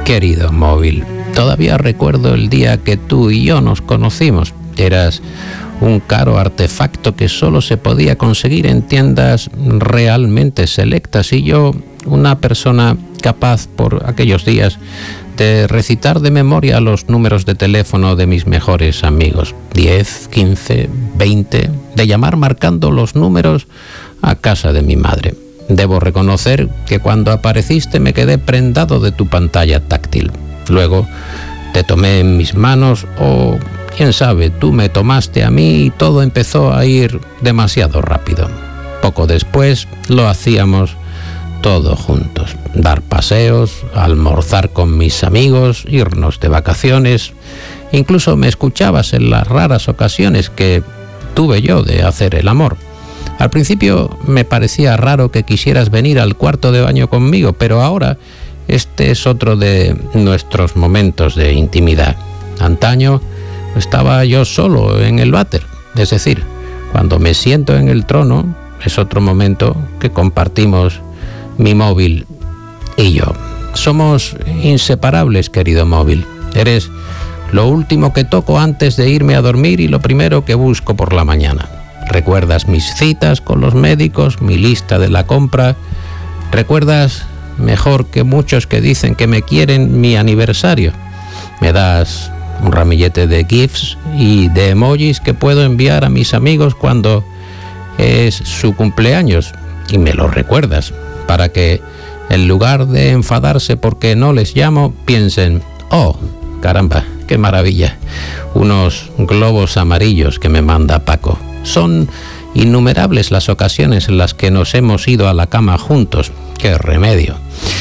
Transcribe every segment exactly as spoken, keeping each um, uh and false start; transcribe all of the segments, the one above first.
Querido móvil, todavía recuerdo el día que tú y yo nos conocimos. Eras un caro artefacto que solo se podía conseguir en tiendas realmente selectas y yo, una persona capaz por aquellos días de recitar de memoria los números de teléfono de mis mejores amigos, diez, quince, veinte, de llamar marcando los números a casa de mi madre. Debo reconocer que cuando apareciste me quedé prendado de tu pantalla táctil. Luego te tomé en mis manos o, quién sabe, tú me tomaste a mí y todo empezó a ir demasiado rápido. Poco después lo hacíamos todo juntos. Dar paseos, almorzar con mis amigos, irnos de vacaciones. Incluso me escuchabas en las raras ocasiones que tuve yo de hacer el amor. Al principio me parecía raro que quisieras venir al cuarto de baño conmigo, pero ahora este es otro de nuestros momentos de intimidad. Antaño estaba yo solo en el váter, es decir, cuando me siento en el trono es otro momento que compartimos mi móvil y yo. Somos inseparables, querido móvil. Eres lo último que toco antes de irme a dormir y lo primero que busco por la mañana. Recuerdas mis citas con los médicos, mi lista de la compra. Recuerdas, mejor que muchos que dicen que me quieren, mi aniversario. Me das un ramillete de GIFs y de emojis que puedo enviar a mis amigos cuando es su cumpleaños. Y me lo recuerdas, para que en lugar de enfadarse porque no les llamo, piensen, oh, caramba, qué maravilla, unos globos amarillos que me manda Paco. Son innumerables las ocasiones en las que nos hemos ido a la cama juntos, qué remedio.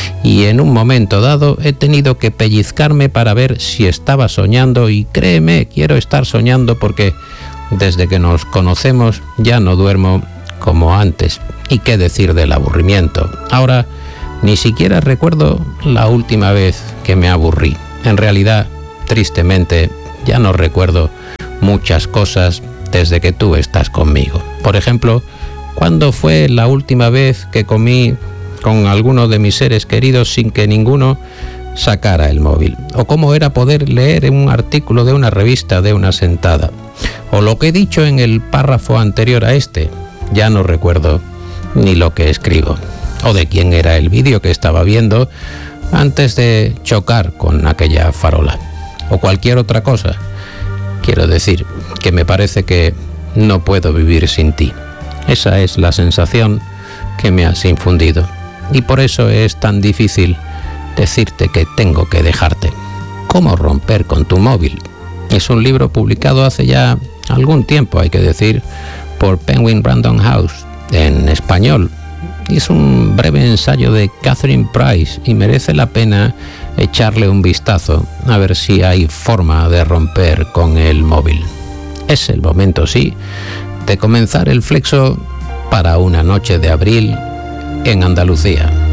Y en un momento dado he tenido que pellizcarme para ver si estaba soñando y créeme, quiero estar soñando porque desde que nos conocemos ya no duermo como antes. Y qué decir del aburrimiento. Ahora ni siquiera recuerdo la última vez que me aburrí. En realidad, tristemente, ya no recuerdo muchas cosas desde que tú estás conmigo. Por ejemplo, ¿cuándo fue la última vez que comí con alguno de mis seres queridos sin que ninguno sacara el móvil? ¿O cómo era poder leer un artículo de una revista de una sentada? O lo que he dicho en el párrafo anterior a este, ya no recuerdo ni lo que escribo. O de quién era el vídeo que estaba viendo antes de chocar con aquella farola. O cualquier otra cosa. Quiero decir que me parece que no puedo vivir sin ti. Esa es la sensación que me has infundido. Y por eso es tan difícil decirte que tengo que dejarte. ¿Cómo romper con tu móvil? Es un libro publicado hace ya algún tiempo, hay que decir, por Penguin Random House, en español. Es un breve ensayo de Catherine Price y merece la pena echarle un vistazo a ver si hay forma de romper con el móvil. Es el momento, sí, de comenzar el flexo para una noche de abril en Andalucía.